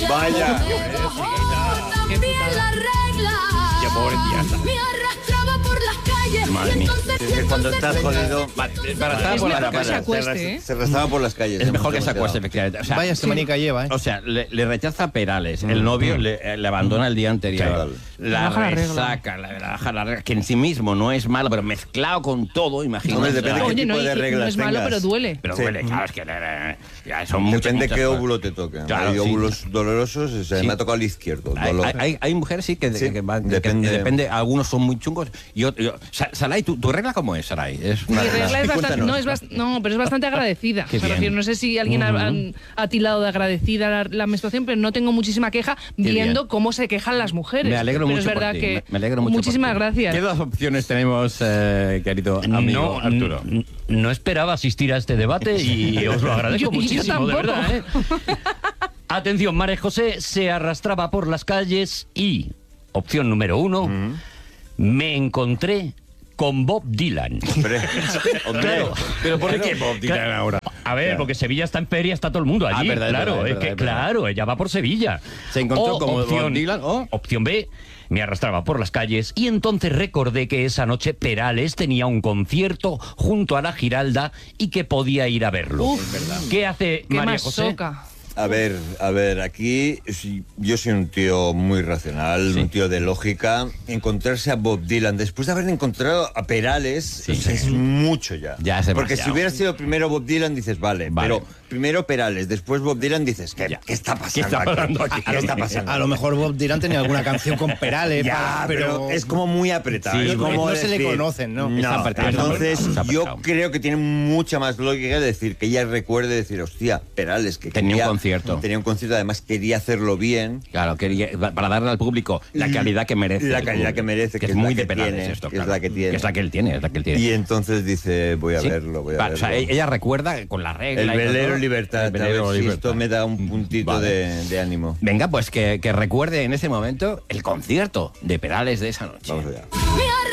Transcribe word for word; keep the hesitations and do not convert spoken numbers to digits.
Vaya. También la regla. Qué pobre tía. Me arrastraba por las calles. Madre mía. Es que cuando estás jodido... Para estar Es por mejor la que se para- acueste, ¿eh? Se arrastraba por las calles. Es mejor que se Hemos acueste, quedado. efectivamente. O sea, Vaya semanica lleva, ¿eh? O sea, le, le rechaza Perales. El novio le, le abandona el día anterior. Claro. La Baja la regla. resaca, la, la baja la regla, que en sí mismo no es malo, pero mezclado con todo, imagínate. Hombre, depende de qué Oye, tipo no, de y- y reglas no es malo, tengas. pero duele. Pero Sí. duele, claro, es que eh, ya son muchas, Depende muchas qué cosas. óvulo te toque. Claro, Hay sí. óvulos dolorosos, o sea, Sí. me ha tocado el izquierdo. Hay, dolor. hay, hay- hay mujeres sí que, Sí, que van- que- depende. que depende, algunos son muy chungos y otros. yo- Sa- Saray, ¿tu, tu regla cómo es, Saray? Es Mi una regla es bastante, Cuéntanos. no, es bast- no, pero es bastante agradecida. Qué Me bien. refiero, no sé si alguien ha, han- ha tildado de agradecida la, la menstruación, pero no tengo muchísima queja viendo bien. cómo se quejan las mujeres. Me alegro pero mucho es verdad por ti, que me- me alegro mucho muchísimas por ti. gracias. ¿Qué dos opciones tenemos, eh, querido amigo no, Arturo? n- no esperaba asistir a este debate y os lo agradezco Yo- yo muchísimo, de tampoco. verdad. ¿eh? Atención, María José se arrastraba por las calles y, opción número uno, me encontré con Bob Dylan. Hombre, hombre. Claro. ¿Pero por qué Bob Dylan Claro. ahora? A ver, porque Sevilla está en feria, está todo el mundo allí. Ah, verdad, es claro, verdad, es es verdad, que es verdad. claro, ella va por Sevilla. Se encontró O como Bob opción, Dylan, o- opción B, me arrastraba por las calles y entonces recordé que esa noche Perales tenía un concierto junto a la Giralda y que podía ir a verlo. Uf, ¿Qué hace qué María más José? soca. A ver, a ver, aquí sí, yo soy un tío muy racional, un tío de lógica. Encontrarse a Bob Dylan después de haber encontrado a Perales o sea, es mucho ya. Ya es Porque si demasiado. hubiera sido primero Bob Dylan dices, vale, Vale. pero primero Perales, después Bob Dylan dices, ¿qué, Ya. ¿qué está pasando ¿Qué está aquí? pasando aquí? ¿Qué está pasando? A lo mejor Bob Dylan tenía alguna canción con Perales, Ya, para- pero, es como muy apretado. Sí, es como no se le decir- conocen, ¿no? Está No, apretado, está entonces apretado, está yo apretado. creo que tiene mucha más lógica decir que ella recuerde decir, hostia, Perales, que Tenía un quería- concierto. Tenía un concierto, además quería hacerlo bien. Claro, quería, para darle al público la calidad que merece. La el calidad público. que merece, que, que es es la muy que de Perales tiene, esto, que es claro. la que tiene. Que es la que él tiene, es la que él tiene. Y entonces dice, voy a Sí. verlo, voy a Vale, o verlo. sea, ella recuerda con la regla. El y todo, velero ¿no? libertad, El velero a ver si libertad. esto me da un puntito Vale. de, de ánimo. Venga, pues que, que recuerde en ese momento el concierto de Perales de esa noche. Vamos allá. Me